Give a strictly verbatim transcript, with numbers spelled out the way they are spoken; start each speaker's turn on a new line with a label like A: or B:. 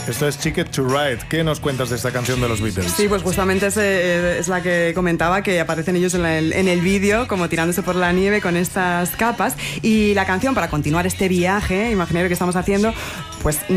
A: Esto es Ticket to Ride. ¿Qué nos cuentas de esta canción de los Beatles?
B: Sí, pues justamente es, eh, es la que comentaba, que aparecen ellos en el, en el vídeo como tirándose por la nieve con estas capas. Y la canción, para continuar este viaje imaginario que estamos haciendo, pues